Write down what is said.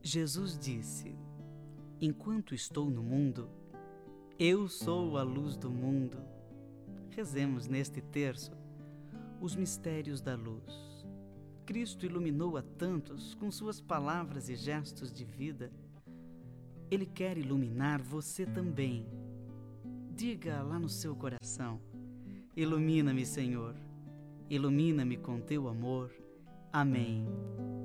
Jesus disse: enquanto estou no mundo, eu sou a luz do mundo. Rezemos neste terço os mistérios da luz. Cristo iluminou a tantos com suas palavras e gestos de vida. Ele quer iluminar você também. Diga lá no seu coração: ilumina-me, Senhor. Ilumina-me com teu amor. Amém.